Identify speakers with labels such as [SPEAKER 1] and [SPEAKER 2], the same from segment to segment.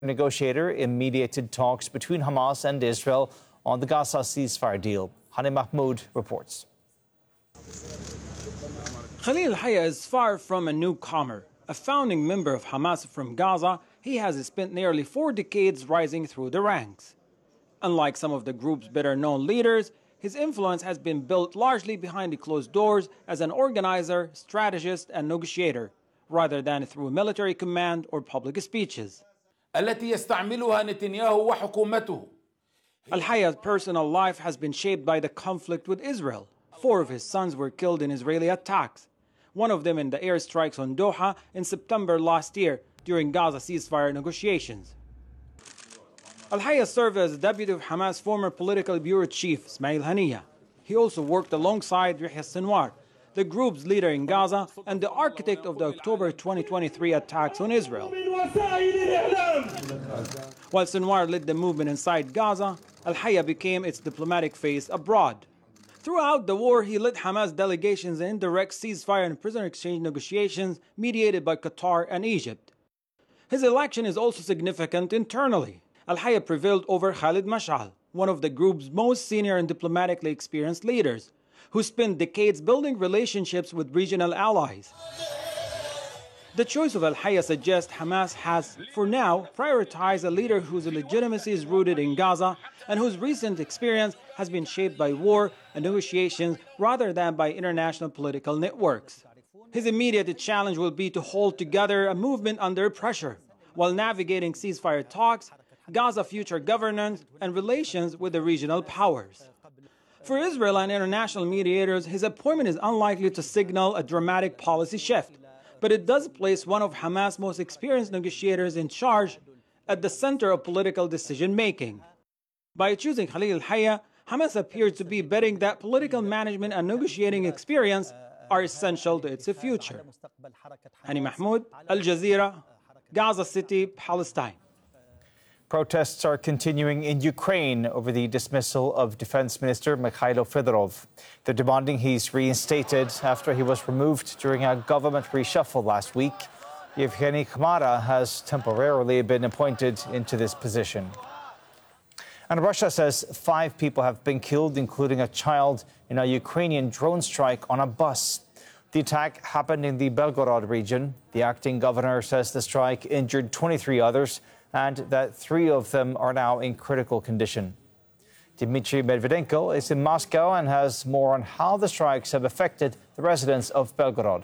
[SPEAKER 1] negotiator in mediated talks between Hamas and Israel on the Gaza ceasefire deal. Hani Mahmoud reports.
[SPEAKER 2] Khalil Haya is far from a newcomer. A founding member of Hamas from Gaza, he has spent nearly 4 decades rising through the ranks. Unlike some of the group's better-known leaders, his influence has been built largely behind the closed doors as an organizer, strategist, and negotiator, rather than through military command or public speeches.
[SPEAKER 3] التي يستعملها نتنياهو وحكومته.
[SPEAKER 2] Al-Haya's personal life has been shaped by the conflict with Israel. 4 of his sons were killed in Israeli attacks, one of them in the airstrikes on Doha in September last year during Gaza ceasefire negotiations. Al-Haya served as deputy of Hamas' former political bureau chief, Ismail Haniyeh. He also worked alongside Yahya Sinwar, the group's leader in Gaza and the architect of the October 2023 attacks on Israel. While Sinwar led the movement inside Gaza, Al-Haya became its diplomatic face abroad. Throughout the war, he led Hamas delegations in indirect ceasefire and prisoner exchange negotiations mediated by Qatar and Egypt. His election is also significant internally. Al-Haya prevailed over Khalid Mash'al, one of the group's most senior and diplomatically experienced leaders, who spent decades building relationships with regional allies. The choice of Al-Haya suggests Hamas has, for now, prioritized a leader whose legitimacy is rooted in Gaza and whose recent experience has been shaped by war and negotiations rather than by international political networks. His immediate challenge will be to hold together a movement under pressure while navigating ceasefire talks, Gaza future governance, and relations with the regional powers. For Israel and international mediators, his appointment is unlikely to signal a dramatic policy shift, but it does place one of Hamas' most experienced negotiators in charge at the center of political decision-making. By choosing Khalil Haya, Hamas appears to be betting that political management and negotiating experience are essential to its future. Hani Mahmoud, Al Jazeera, Gaza City, Palestine.
[SPEAKER 1] Protests are continuing in Ukraine over the dismissal of Defense Minister Mikhailo Fedorov. They're demanding he's reinstated after he was removed during a government reshuffle last week. Yevgeny Khmara has temporarily been appointed into this position. And Russia says 5 people have been killed, including a child, in a Ukrainian drone strike on a bus. The attack happened in the Belgorod region. The acting governor says the strike injured 23 others and that 3 of them are now in critical condition. Dmitry Medvedenko is in Moscow and has more on how the strikes have affected the residents of Belgorod.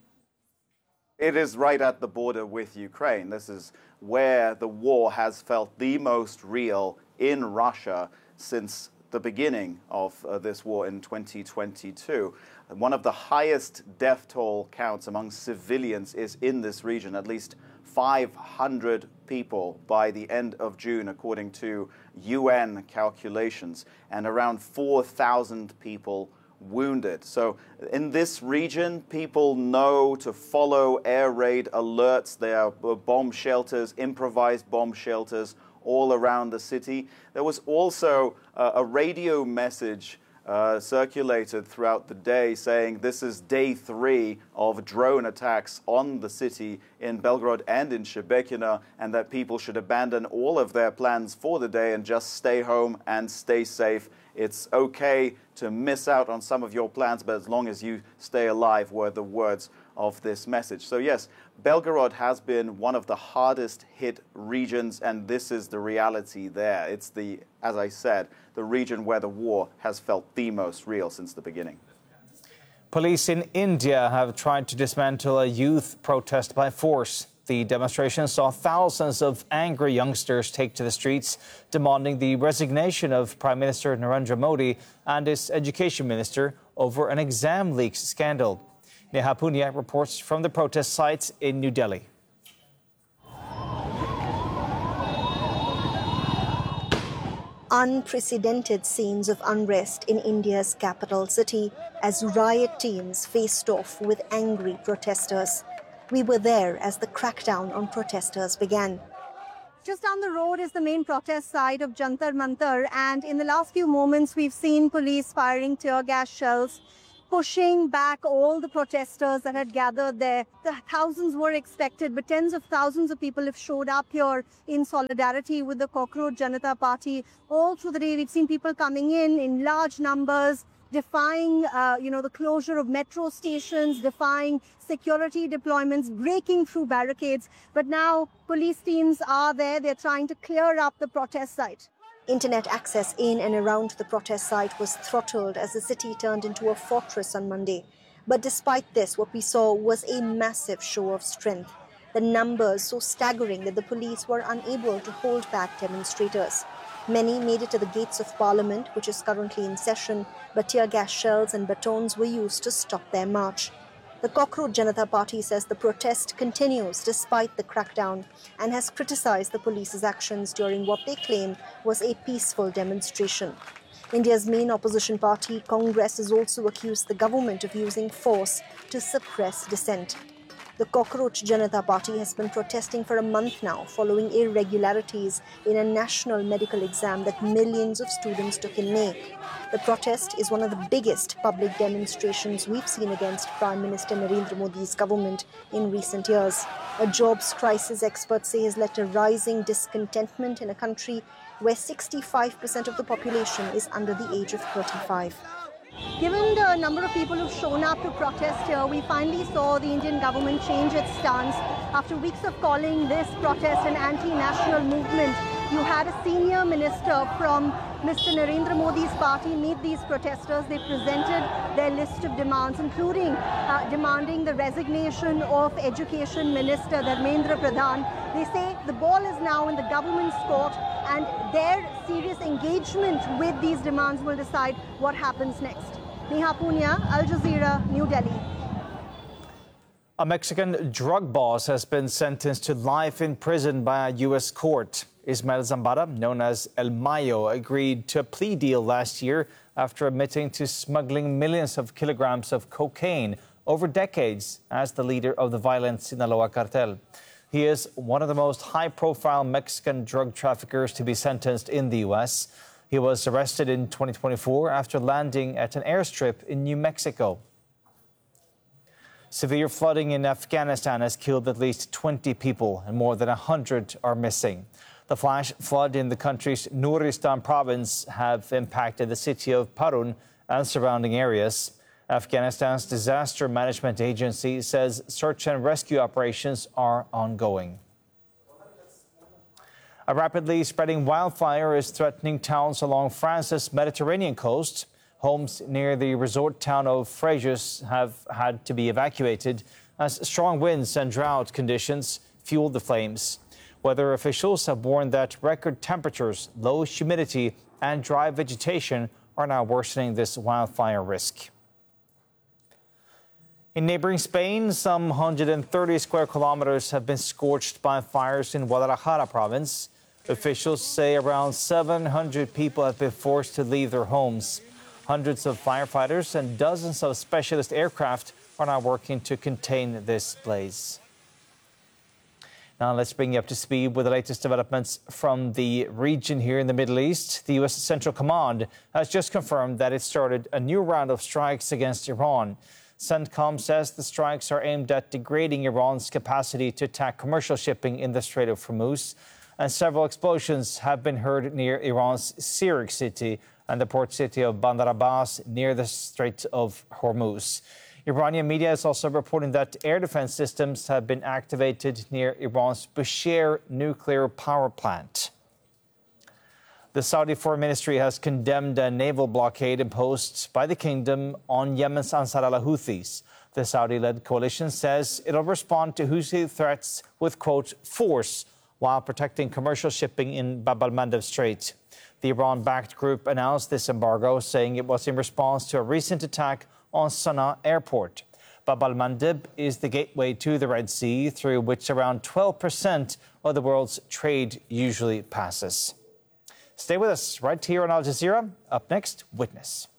[SPEAKER 4] It is right at the border with Ukraine. This is where the war has felt the most real in Russia since the beginning of this war in 2022. One of the highest death toll counts among civilians is in this region, at least 500 people by the end of June, according to UN calculations, and around 4,000 people wounded. So in this region, people know to follow air raid alerts. There are bomb shelters, improvised bomb shelters all around the city. There was also a radio message circulated throughout the day saying this is day 3 of drone attacks on the city in Belgorod and in Shebekina, and that people should abandon all of their plans for the day and just stay home and stay safe. It's okay to miss out on some of your plans, but as long as you stay alive, were the words of this message. So yes, Belgorod has been one of the hardest hit regions, and this is the reality there. It's the, as I said, the region where the war has felt the most real since the beginning.
[SPEAKER 1] Police in India have tried to dismantle a youth protest by force. The demonstration saw thousands of angry youngsters take to the streets, demanding the resignation of Prime Minister Narendra Modi and his education minister over an exam leaks scandal. Neha Punia reports from the protest sites in New Delhi.
[SPEAKER 5] Unprecedented scenes of unrest in India's capital city as riot teams faced off with angry protesters. We were there as the crackdown on protesters began.
[SPEAKER 6] Just down the road is the main protest site of Jantar Mantar, and in the last few moments we've seen police firing tear gas shells pushing back all the protesters that had gathered there. The thousands were expected, but tens of thousands of people have showed up here in solidarity with the Cockroach Janata Party. All through the day, we've seen people coming in large numbers, defying, the closure of metro stations, defying security deployments, breaking through barricades. But now police teams are there. They're trying to clear up the protest site.
[SPEAKER 5] Internet access in and around the protest site was throttled as the city turned into a fortress on Monday. But despite this, what we saw was a massive show of strength. The numbers so staggering that the police were unable to hold back demonstrators. Many made it to the gates of Parliament, which is currently in session, but tear gas shells and batons were used to stop their march. The Cockroach Janata Party says the protest continues despite the crackdown and has criticized the police's actions during what they claim was a peaceful demonstration. India's main opposition party, Congress, has also accused the government of using force to suppress dissent. The Cockroach Janata Party has been protesting for a month now following irregularities in a national medical exam that millions of students took in May. The protest is one of the biggest public demonstrations we've seen against Prime Minister Narendra Modi's government in recent years. A jobs crisis, experts say, has led to rising discontentment in a country where 65% of the population is under the age of 35.
[SPEAKER 6] Given the number of people who've shown up to protest here, we finally saw the Indian government change its stance. After weeks of calling this protest an anti-national movement, you had a senior minister from Mr. Narendra Modi's party meet these protesters. They presented their list of demands, including demanding the resignation of Education Minister Dharmendra Pradhan. They say the ball is now in the government's court, and their serious engagement with these demands will decide what happens next. Neha Punya, Al Jazeera, New Delhi.
[SPEAKER 1] A Mexican drug boss has been sentenced to life in prison by a U.S. court. Ismael Zambada, known as El Mayo, agreed to a plea deal last year after admitting to smuggling millions of kilograms of cocaine over decades as the leader of the violent Sinaloa cartel. He is one of the most high-profile Mexican drug traffickers to be sentenced in the U.S. He was arrested in 2024 after landing at an airstrip in New Mexico. Severe flooding in Afghanistan has killed at least 20 people and more than 100 are missing. The flash flood in the country's Nuristan province have impacted the city of Parun and surrounding areas. Afghanistan's Disaster Management Agency says search and rescue operations are ongoing. A rapidly spreading wildfire is threatening towns along France's Mediterranean coast. Homes near the resort town of Fréjus have had to be evacuated as strong winds and drought conditions fueled the flames. Weather officials have warned that record temperatures, low humidity, and dry vegetation are now worsening this wildfire risk. In neighboring Spain, some 130 square kilometers have been scorched by fires in Guadalajara province. Officials say around 700 people have been forced to leave their homes. Hundreds of firefighters and dozens of specialist aircraft are now working to contain this blaze. Now let's bring you up to speed with the latest developments from the region here in the Middle East. The U.S. Central Command has just confirmed that it started a new round of strikes against Iran. CENTCOM says the strikes are aimed at degrading Iran's capacity to attack commercial shipping in the Strait of Hormuz. And several explosions have been heard near Iran's Sirik city and the port city of Bandar Abbas near the Strait of Hormuz. Iranian media is also reporting that air defense systems have been activated near Iran's Bushehr nuclear power plant. The Saudi Foreign Ministry has condemned a naval blockade imposed by the kingdom on Yemen's Ansar Allah Houthis. The Saudi-led coalition says it'll respond to Houthi threats with, quote, force, while protecting commercial shipping in Bab al-Mandeb Strait. The Iran-backed group announced this embargo, saying it was in response to a recent attack on Sana'a airport. Bab al-Mandeb is the gateway to the Red Sea, through which around 12% of the world's trade usually passes. Stay with us right here on Al Jazeera. Up next, Witness.